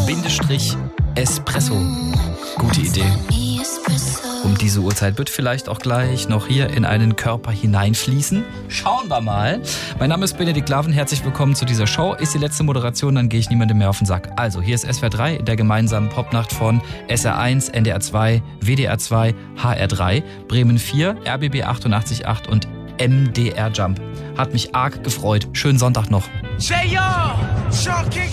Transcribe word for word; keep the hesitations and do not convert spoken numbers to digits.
Bindestrich Espresso. Gute Idee. Um diese Uhrzeit wird vielleicht auch gleich noch hier in einen Körper hineinfließen. Schauen wir mal. Mein Name ist Benedikt Laven. Herzlich willkommen zu dieser Show. Ist die letzte Moderation, dann gehe ich niemandem mehr auf den Sack. Also, hier ist S W R drei, der gemeinsamen Popnacht von S R eins, N D R zwei, W D R zwei, H R drei, Bremen vier, R B B achtundachtzig Komma acht und M D R Jump. Hat mich arg gefreut. Schönen Sonntag noch.